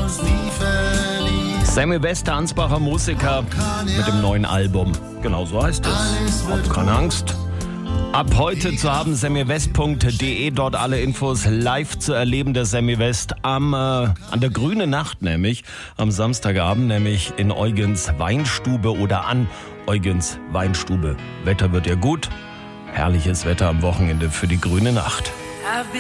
Sammy West, der Ansbacher Musiker mit dem neuen Album. Genau so heißt es. Habt keine Angst. Ab heute zu haben sammywest.de, dort alle Infos live zu erleben. Der Sammy West an der Grünen Nacht, nämlich am Samstagabend, nämlich in Eugens Weinstube oder an Eugens Weinstube. Wetter wird ja gut. Herrliches Wetter am Wochenende für die Grüne Nacht.